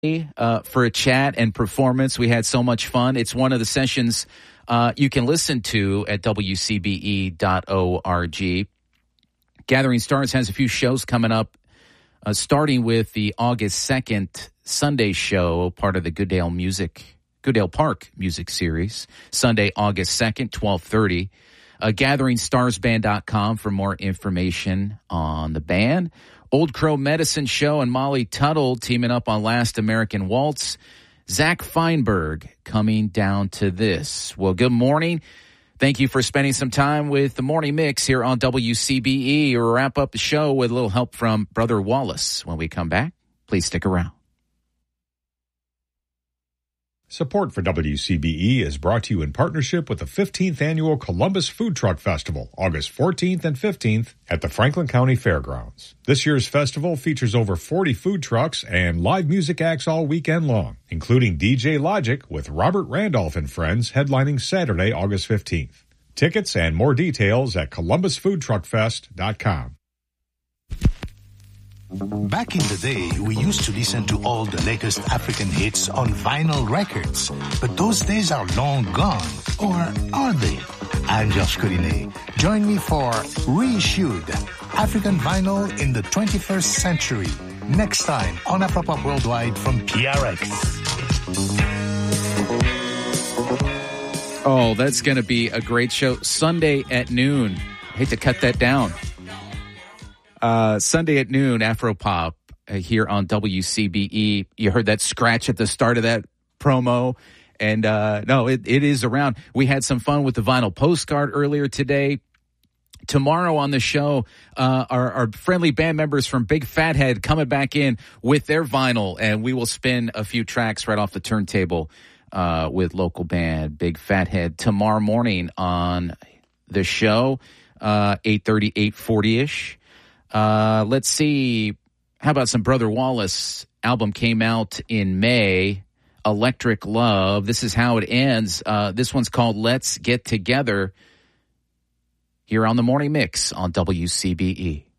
for a chat and performance. We had so much fun. It's one of the sessions you can listen to at WCBE.org. Gathering Stars has a few shows coming up, starting with the August 2nd Sunday show, part of the Goodale Park Music Series, Sunday, August 2nd, 12:30. GatheringStarsBand.com for more information on the band. Old Crow Medicine Show and Molly Tuttle teaming up on Last American Waltz. Zach Feinberg coming down to this. Well, good morning. Thank you for spending some time with the Morning Mix here on WCBE. We'll wrap up the show with a little help from Brother Wallace. When we come back, please stick around. Support for WCBE is brought to you in partnership with the 15th Annual Columbus Food Truck Festival, August 14th and 15th at the Franklin County Fairgrounds. This year's festival features over 40 food trucks and live music acts all weekend long, including DJ Logic with Robert Randolph and Friends headlining Saturday, August 15th. Tickets and more details at columbusfoodtruckfest.com. Back in the day, we used to listen to all the latest African hits on vinyl records. But those days are long gone. Or are they? I'm Josh Collinet. Join me for Reissued, African Vinyl in the 21st Century. Next time on Afropop Worldwide from PRX. Oh, that's going to be a great show. Sunday at noon. Hate to cut that down. Sunday at noon, Afropop here on WCBE. You heard that scratch at the start of that promo. And no, it is around. We had some fun with the vinyl postcard earlier today. Tomorrow on the show, our friendly band members from Big Fathead coming back in with their vinyl. And we will spin a few tracks right off the turntable with local band Big Fathead tomorrow morning on the show, 8:30, 8:40-ish. Let's see. How about some Brother Wallace? Album came out in May. Electric Love. This is how it ends. This one's called Let's Get Together here on the Morning Mix on WCBE.